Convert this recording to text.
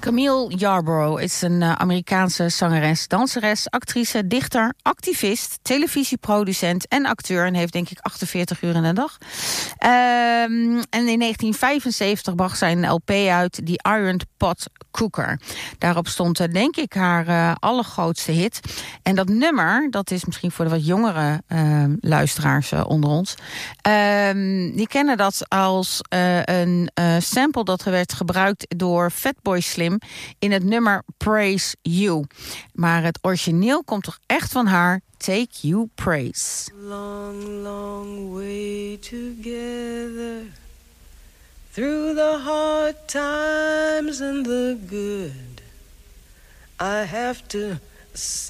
Camille Yarborough is een Amerikaanse zangeres, danseres, actrice, dichter, activist, televisieproducent en acteur. En heeft denk ik 48 uur in de dag. En in 1975 bracht zij een LP uit, The Iron Pot Cooker. Daarop stond denk ik haar allergrootste hit. En dat nummer, dat is misschien voor de wat jongere luisteraars onder ons. Die kennen dat als een sample dat werd gebruikt door Fatboy Slim in het nummer Praise You. Maar het origineel komt toch echt van haar, Take You Praise. Long, long way together, through the hard times and the good. I have to say